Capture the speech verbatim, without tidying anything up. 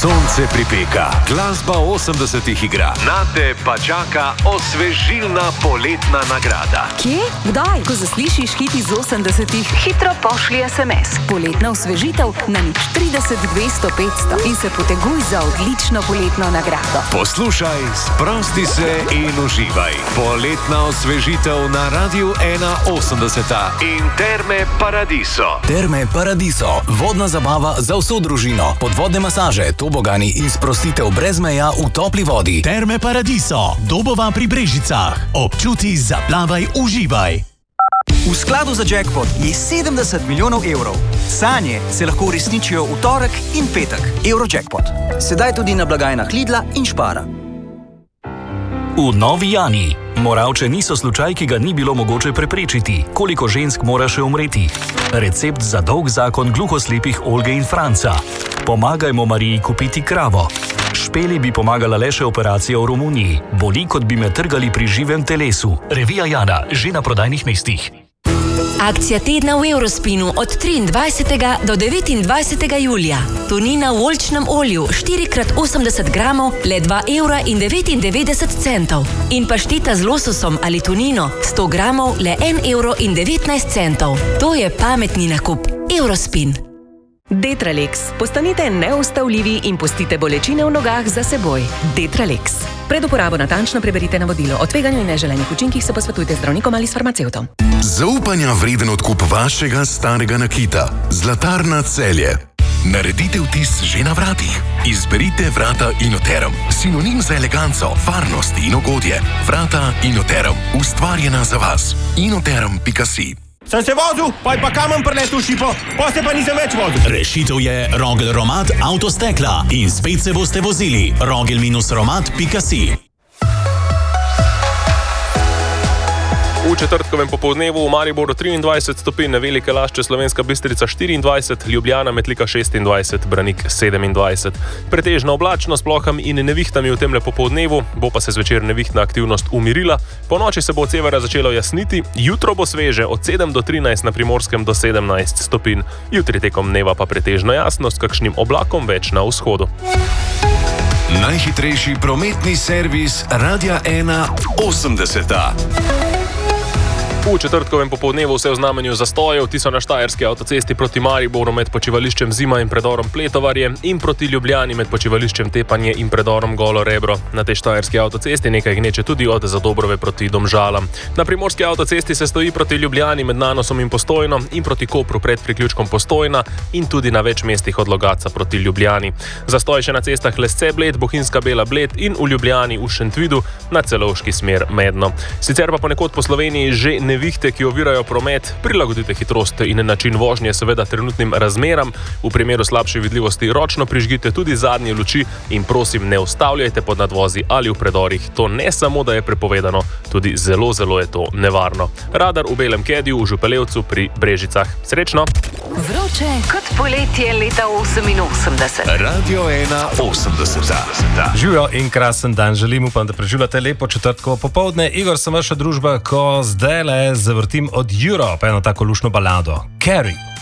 Sonce pripeka, glasba osemdesetih igra. Nate pa čaka osvežilna poletna nagrada. Kje? Kdaj? Ko zaslišiš hit iz osemdesetih, hitro pošlji es em es. Poletna osvežitev na nič trideset dvesto petsto in se poteguj za odlično poletno nagrado. Poslušaj, sprosti se in uživaj. Poletna osvežitev na Radiu ena osemdeseta in Terme Paradiso. Terme Paradiso, vodna zabava za vso družino, podvodne masaže, tobogani in sprostitev brez meja v topli vodi. Terme Paradiso, Dobova pri Brežicah. Občuti, zaplavaj, uživaj. V skladu za jackpot je sedemdeset milijonov evrov. Sanje se lahko uresničijo v torek in petek. Eurojackpot. Sedaj tudi na blagajnah Lidla in Špara. V Novi Jani. Moravče niso slučaj, ki ga ni bilo mogoče preprečiti. Koliko žensk mora še umreti? Recept za dolg zakon gluhoslepih Olge in Franca. Pomagajmo Mariji kupiti kravo. Špeli bi pomagala le še operacija v Romuniji. Boli, kot bi me trgali pri živem telesu. Revija Jana, že na prodajnih mestih. Akcija tedna v Eurospinu od triindvajsetega do devetindvajsetega julija. Tunina v oljčnem olju štiri krat osemdeset gramov, le dva evra in devetindevetdeset centov. In pašteta z lososom ali tunino sto gramov, le en evro in devetnajst centov. To je pametni nakup. Eurospin. Detralex. Postanite neustavljivi in pustite bolečine v nogah za seboj. Detralex. Pred uporabo natančno preberite navodilo. O tveganju in neželenih učinkih se posvetujte z zdravnikom ali s farmacevtom. Zaupanja vreden odkup vašega starega nakita. Zlatarna Celje. Naredite vtis že na vratih. Izberite vrata Inoterum. Sinonim za eleganco, varnost in ugodje. Vrata Inoterum. Ustvarjena za vas. inoterum pika si. Sem se vozil, pa je pa kamen preletel šipo, pa se pa nisem več vozil. Rešitev je Rogel Romat avtostekla in spet se boste vozili. rogel romat pika si. V četrtkovem popoldnevu v Mariboru triindvajset stopinj, Velike Lašče, Slovenska Bistrica štiriindvajset, Ljubljana, Metlika šestindvajset, Branik sedemindvajset. Pretežno oblačno s plohami in nevihtami v temle popoldnevu, bo pa se zvečer nevihtna aktivnost umirila. Po noči se bo od severa začelo jasniti, jutro bo sveže od sedem do trinajst, na Primorskem do sedemnajst stopinj. Jutri tekom dneva pa pretežno jasno s kakšnim oblakom več na vzhodu. Najhitrejši prometni servis Radia ena osemdeseta. V četrtkovem popoldnevu vse v znamenju zastojev, ti so na Štajerski avtocesti proti Mariboru med počivališčem Zima in predorom Pletovarje in proti Ljubljani med počivališčem Tepanje in predorom Golo Rebro. Na tej Štajerski avtocesti nekaj gneče tudi od Zadobrove proti Domžalam. Na Primorski avtocesti se stoji proti Ljubljani med Nanosom in Postojno in proti Kopru pred priključkom Postojna in tudi na več mestih od Logatca proti Ljubljani. Zastoj še na cestah Lesce Bled, Bohinjska Bela Bled in v Ljubljani v Šentvidu na Celovški smer Medno. Sicer pa ponekod po Sloveniji že ne nevihte, ki ovirajo promet, prilagodite hitrost in način vožnje seveda trenutnim razmeram. V primeru slabše vidljivosti ročno prižgite tudi zadnje luči in prosim, ne ustavljajte pod nadvozi ali v predorih. To ne samo, da je prepovedano, tudi zelo, zelo je to nevarno. Radar v Belem Kediju v Župelevcu pri Brežicah. Srečno! Vroče kot poletje leta oseminosemdeset. Radio ena osemdeseta. Živijo in krasen dan želim, upam, da preživljate lepo četrtkovo popoldne. Igor, sem vaša družba, ko zdaj le zavrtim od Europe eno tako lušno balado. Carrie.